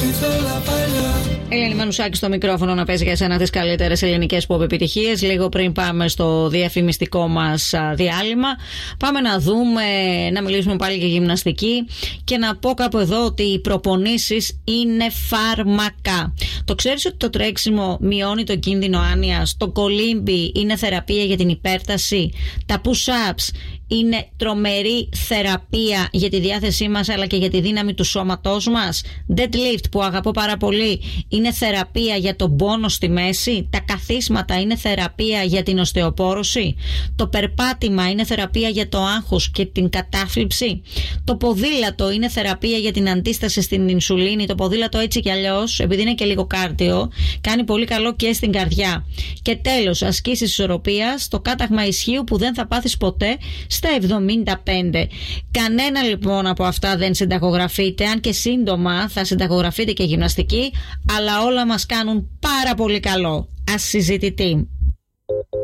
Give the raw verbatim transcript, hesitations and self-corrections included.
Ελένη Μανουσάκη στο μικρόφωνο να παίζει για εσένα τις καλύτερες ελληνικές pop επιτυχίες. Λίγο πριν πάμε στο διαφημιστικό μας διάλειμμα, πάμε να δούμε, να μιλήσουμε πάλι για γυμναστική και να πω κάπου εδώ ότι οι προπονήσεις είναι φάρμακα. Το ξέρεις ότι το τρέξιμο μειώνει το κίνδυνο άνοιας, το κολύμπι είναι θεραπεία για την υπέρταση, τα push-ups είναι τρομερή θεραπεία για τη διάθεσή μας αλλά και για τη δύναμη του σώματός μας. Deadlift που αγαπώ πάρα πολύ είναι θεραπεία για τον πόνο στη μέση. Τα καθίσματα είναι θεραπεία για την οστεοπόρωση. Το περπάτημα είναι θεραπεία για το άγχος και την κατάθλιψη. Το ποδήλατο είναι θεραπεία για την αντίσταση στην ινσουλίνη. Το ποδήλατο έτσι κι αλλιώς, επειδή είναι και λίγο κάρτιο, κάνει πολύ καλό και στην καρδιά. Και τέλος, ασκήσεις ισορροπίας, το κάταγμα ισχύου που δεν θα πάθεις ποτέ στα εβδομήντα πέντε. Κανένα λοιπόν από αυτά δεν συνταγογραφείται, αν και σύντομα θα συνταγογραφείται και γυμναστική, αλλά όλα μας κάνουν πάρα πολύ καλό. Ασυζητητή.